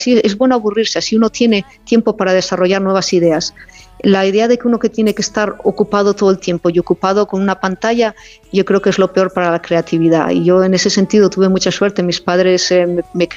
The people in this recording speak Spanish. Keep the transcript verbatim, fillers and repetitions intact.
sí, es bueno aburrirse, así uno tiene tiempo para desarrollar nuevas ideas. La idea de que uno que tiene que estar ocupado todo el tiempo y ocupado con una pantalla, yo creo que es lo peor para la creatividad. Y yo en ese sentido tuve mucha suerte. Mis padres eh, me, me